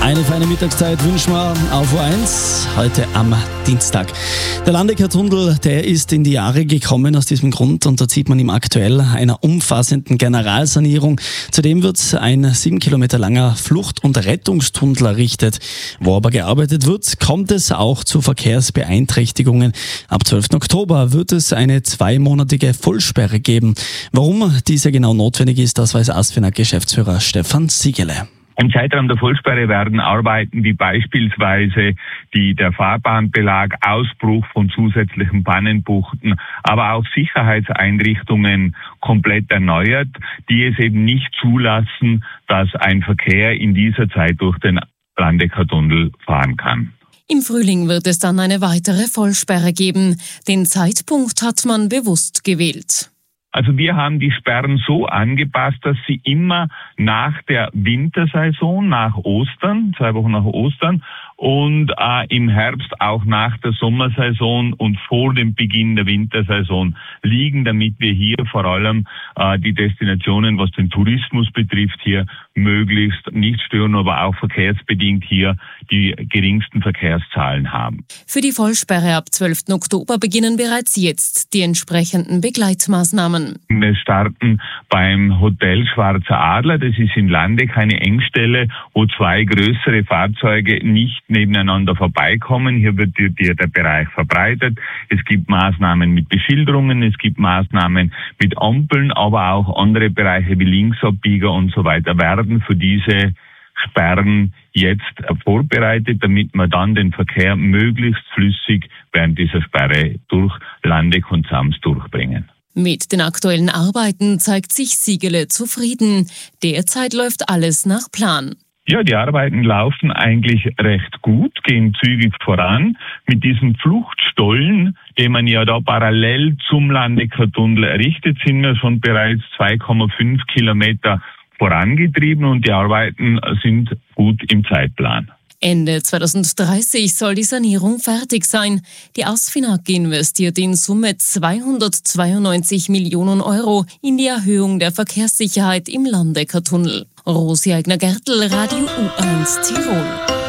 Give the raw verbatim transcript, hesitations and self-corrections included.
Eine feine Mittagszeit wünschen wir auf O eins, heute am Dienstag. Der Landecker-Tunnel, der ist in die Jahre gekommen aus diesem Grund und da zieht man ihm aktuell einer umfassenden Generalsanierung. Zudem wird ein sieben Kilometer langer Flucht- und Rettungstunnel errichtet. Wo aber gearbeitet wird, kommt es auch zu Verkehrsbeeinträchtigungen. Ab zwölften Oktober wird es eine zweimonatige Vollsperre geben. Warum diese genau notwendig ist, das weiß ASFINAG-Geschäftsführer Stefan Siegele. Im Zeitraum der Vollsperre werden Arbeiten wie beispielsweise die, der Fahrbahnbelag, Ausbruch von zusätzlichen Pannenbuchten, aber auch Sicherheitseinrichtungen komplett erneuert, die es eben nicht zulassen, dass ein Verkehr in dieser Zeit durch den Landecker-Tunnel fahren kann. Im Frühling wird es dann eine weitere Vollsperre geben. Den Zeitpunkt hat man bewusst gewählt. Also wir haben die Sperren so angepasst, dass sie immer nach der Wintersaison, nach Ostern, zwei Wochen nach Ostern und äh, im Herbst auch nach der Sommersaison und vor dem Beginn der Wintersaison liegen, damit wir hier vor allem äh, die Destinationen, was den Tourismus betrifft, hier möglichst nicht stören, aber auch verkehrsbedingt hier die geringsten Verkehrszahlen haben. Für die Vollsperre ab zwölften Oktober beginnen bereits jetzt die entsprechenden Begleitmaßnahmen. Wir starten beim Hotel Schwarzer Adler. Das ist in Landeck eine Engstelle, wo zwei größere Fahrzeuge nicht nebeneinander vorbeikommen. Hier wird die, die, der Bereich verbreitet. Es gibt Maßnahmen mit Beschilderungen, es gibt Maßnahmen mit Ampeln, aber auch andere Bereiche wie Linksabbieger und so weiter werden für diese Sperren jetzt vorbereitet, damit wir dann den Verkehr möglichst flüssig während dieser Sperre durch Landeck und Sams durchbringen. Mit den aktuellen Arbeiten zeigt sich Siegele zufrieden. Derzeit läuft alles nach Plan. Ja, die Arbeiten laufen eigentlich recht gut, gehen zügig voran. Mit diesen Fluchtstollen, die man ja da parallel zum Landecker-Tunnel errichtet, sind wir schon bereits zwei Komma fünf Kilometer vorangetrieben und die Arbeiten sind gut im Zeitplan. Ende zweitausenddreißig soll die Sanierung fertig sein. Die ASFINAG investiert in Summe zweihundertzweiundneunzig Millionen Euro in die Erhöhung der Verkehrssicherheit im Landecker-Tunnel. Rosi Eigner-Gertl, Radio U eins Tirol.